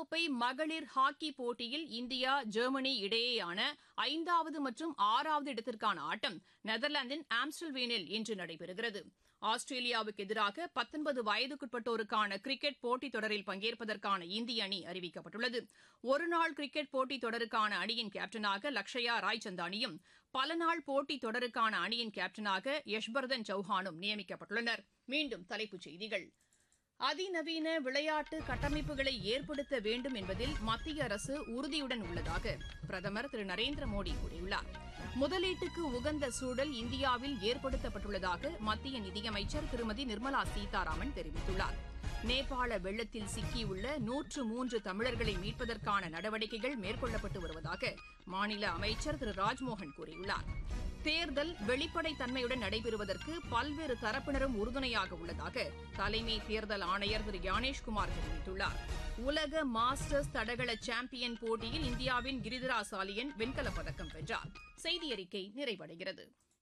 உலகக்கோப்பை மகளிர் ஹாக்கி போட்டியில் இந்தியா ஜெர்மனி இடையேயான 5வது மற்றும் 6வது இடத்திற்கான ஆட்டம் நெதர்லாந்தின் ஆம்ஸ்டல்வேனில் இன்று நடைபெறுகிறது. ஆஸ்திரேலியாவுக்கு எதிராக 19 வயதுக்குட்பட்டோருக்கான கிரிக்கெட் போட்டித் தொடரில் பங்கேற்பதற்கான இந்திய அணி அறிவிக்கப்பட்டுள்ளது. ஒருநாள் கிரிக்கெட் போட்டித் தொடருக்கான அணியின் கேப்டனாக லக்ஷயா ராய்சந்தானியும், பலநாள் போட்டித் தொடருக்கான அணியின் கேப்டனாக யஷ்வர்தன் சௌஹானும் நியமிக்கப்பட்டுள்ளனர். மீண்டும் தலைப்புச் செய்திகள். அதிநவீன விளையாட்டு கட்டமைப்புகளை ஏற்படுத்த வேண்டும் என்பதில் மத்திய அரசு உறுதியுடன் உள்ளதாக பிரதமர் திரு நரேந்திர மோடி கூறியுள்ளார். முதலீட்டுக்கு உகந்த சூழல் இந்தியாவில் ஏற்படுத்தப்பட்டுள்ளதாக மத்திய நிதியமைச்சர் திருமதி நிர்மலா சீதாராமன் தெரிவித்துள்ளார். நேபாள வெள்ளத்தில் சிக்கியுள்ள 103 தமிழர்களை மீட்பதற்கான நடவடிக்கைகள் மேற்கொள்ளப்பட்டு வருவதாக மாநில அமைச்சர் திரு ராஜ்மோகன் கூறியுள்ளார். தேர்தல் வெளிப்படைத்தன்மையுடன் நடைபெறுவதற்கு பல்வேறு தரப்பினரும் உறுதுணையாக உள்ளதாக தலைமை தேர்தல் ஆணையர் திரு ஞானேஷ்குமார் தெரிவித்துள்ளார். உலக மாஸ்டர்ஸ் தடகள சாம்பியன் போட்டியில் இந்தியாவின் கிரிதிரா சாலியன் வெண்கலப் பதக்கம் வென்றார். செய்தியறிக்கை நிறைவடைகிறது.